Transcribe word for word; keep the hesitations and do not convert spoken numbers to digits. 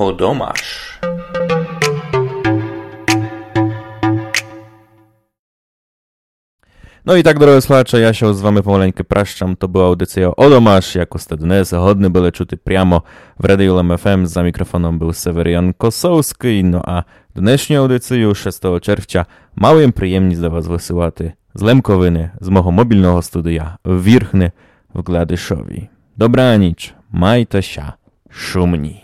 Odomasz. No i tak, drodzy słuchacze, ja się z wami pomaleńkę praszczam. To była audycja Odomasz, jako stednes, hodny byle czuty priamo w Radio L M F M. Za mikrofonem był Severian Kosowski. No a dnešnią audycję szóstego czerwca małym przyjemnie dla was wysyłaty z Lemkowyny, z mojego mobilnego studia w Wirchny w Gladyszowi. Dobranic, majte się, szumni.